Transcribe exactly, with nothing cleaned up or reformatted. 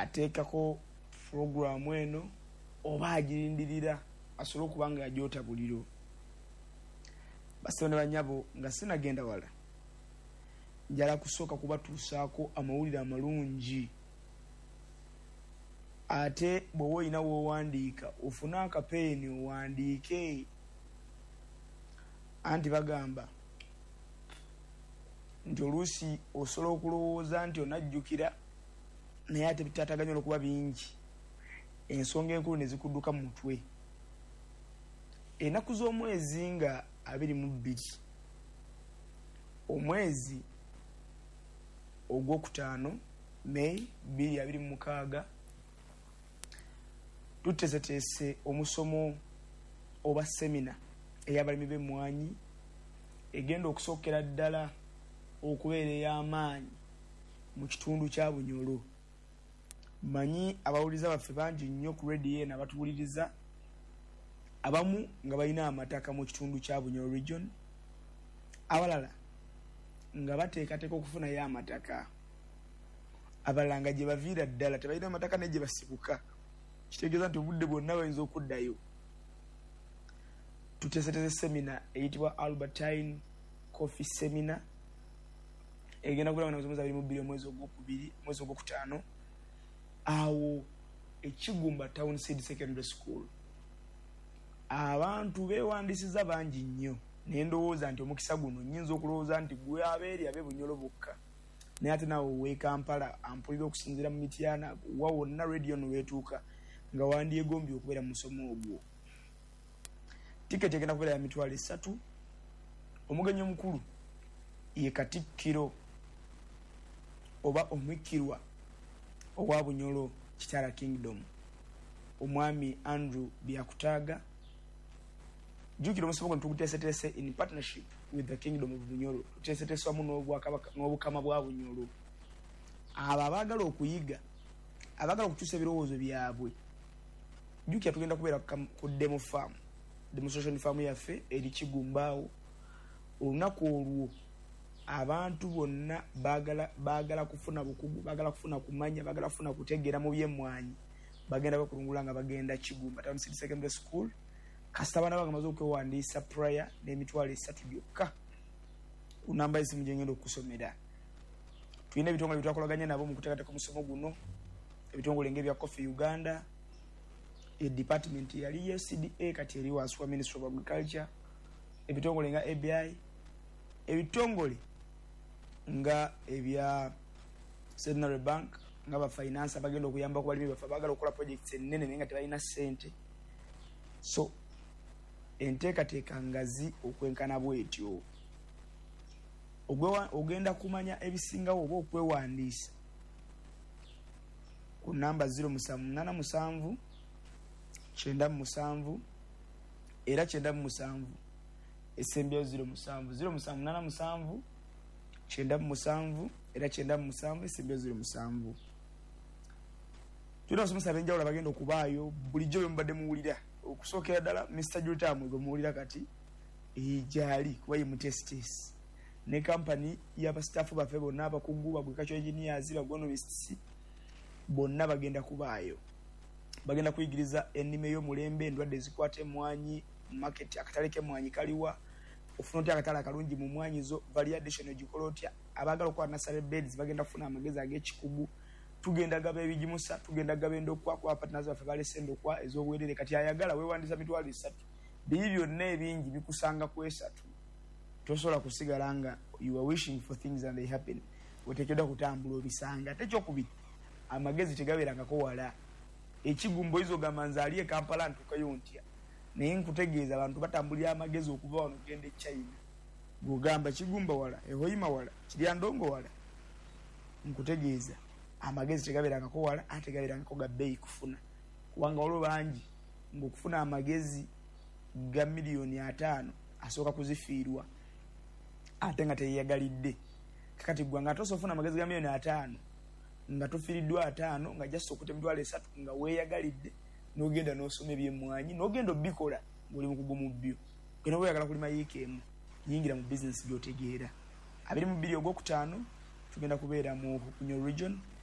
ateekako programu eno oba agirindirira asobole okuba nga agyota buliro. Basebo ne banyabo nga sinagenda wala njala kusooka kubatuusaako amawulire amalungi. Ate bw'oba olina w'owandiika ofune akapeeni owandiike. Anti bagamba nti oluusi osobola okulowooza nti onajjukira naye ate bitaataganya okuba bingi, ensonga enkulu ne zikudduka mu mutwe. Ennaku z'omwezi nga abiri mu bbiri omwezi ogwokutaano May bbiri abiri mu mukaaga tuteeseteese omusomo oba semina ey'abalimi b'emmwanyi egenda okusookera ddala okubeera ey'amaanyi mu kitundu kya Bunyoro. Manyi abawuliza baffe bangi nnyo ku radio eno abatuwuliriza, abamu nga balina amataka mu kitundu kya Bunyoro region, abalala nga bateekateeka okufunayo amataka, abalala nga gye baviira ddala tebalina amataka naye gye basibuka. Kitegeeza nti obudde bwonna bayinza okuddayo. Tuteeseteese semina eyitibwa Albertine Coffee Seminar egenda kubeera mu mwezi abiri mu bbiri omwezi ogwokubiri omwezi ogwokutaano awo ekigumba Town Seed Secondary School. Abantu beewandiisiza bangi nnyo naye ndowooza nti omukisa guno nnyinza okulowooza nti gwe abeeri abe Bunyoro bokka, naye ate naawe ow'e Kampala ampulira okusinziira mu Mityana wa wonna radio no weetuuka nga wandyegombye okubeera mu musomo ogwo. Tiketi egenda kubeera ya mitwalo esatu. Omugenyi omukulu ye Katikkiro oba omwikkirwa owa Bunyoro Kitala Kingdom, omwami Andrew Byakutaaga. Jjukira omusomo guno tuguteeseteese in partnership with the Kingdom of Bunyoro, tuteeseteese wamu n'obukama bwa Bunyoro. Abo abaagala okuyiga, abaagala okukyusa ebirowoozo byabwe, jjukira tugenda kubeera ku demo farm, demonstration farm yaffe eri Kigumbaawo. Olunaku olwo abantu bonna baagala baagala kufuna bukugu, baagala kufuna kumanya, baagala kufuna kutegeera mu by'emmwanyi bagenda bakulungula nga bagenda Kigumba Town City Secondary School. Kasita abaana bagamaze okwewandiisa prior n'emitwalo esatu byokka ku namba y'essimu gye ngenda okusomera. Tulina ebitongole bye twakolaganya nabo mu kuteekateeka omusomo guno, ebitongole ng'ebya Coffee Uganda, e department yali ye C D A kati eri wansi wa Ministry of Agriculture, ebitongole nga A B I, ebitongole nga ebya Central Bank nga ba finance bagenda okuyamba ku balimi bafa bagala okukola projects ennene naye nga tebalina ssente. So enteekateeka ngazi okwenkana bwetyo. Ogenda kumanya ebisingawo oba okwewandiisa ku namba zero musanvu munaana musanvu kyenda musanvu era kyenda musanvu esembyo zero musanvu zero musanvu munaana musanvu kyenda musanvu era kyenda musanvu esembyo zero musanvu. Tulina abasomesa ab'enjawulo bagenda okubaayo bulijjo bwe mubadde muwulira, okusookera ddala Mister Jutamu gwe muwulira kati ejali kuba ye mutesitesi ne kampani y'abasitaafu baffe bonna abakugu bagwekacho engineers bagonomists bonna bagenda kubaayo. Bagenda kuyigiriza ennima ey'omulembe, endwadde ezikwata emmwanyi, market akatale k'emmwanyi kaliwa, ofuna otya akatale akalungi mu mmwanyi zo, variation ogikola otya. Abaagala okukola nursery beds bagenda kufuna amagezi ag'ekikugu. Tugenda gaba ebigimusa, tugenda gaba endokwa kwa partners baffe balese endokwa ez'obwerere. Kati ayagala weewandiisa mitwalo esatu, biri byonna ebingi bikusanga ku esatu. Tosobola kusigala nga you are wishing for things and they happen. Oteekeddwa kutambula obisanga. Ate ekyokubiri, amagezi tegabeerangako wala. Ekigumbo izo gamanza ali e Kampala ntukayo ntya. Naye nkutegeeza abantu batambulira amagezi okuva wano gende China. Gugamba Kigumba wala, Ehoima wala, Kiryandongo wala. Nkutegeeza amagezi tegabeerangako wala, ate gabeerangako ga bbeeyi kufuna. Kubanga olwo bangi ng'okufuna amagezi ga miliyoni ataano asooka kuzifiirwa ate nga teyeyagalidde. Kakati gwa nga tosofuna amagezi ga miliyoni ataano nga tofiiriddwa ataano nga just okuta emitwalo esatu nga weeyagalidde n'ogenda n'osoma ebyemmwanyi n'ogenda obikola ng'oli mu kugumu bbyo. Gena weeyagala kulima yiika emu yingira mu bizinesi gy'otegeera. Abiri mu bbiri ogwokutaano tugenda kubeera mu Bunyoro region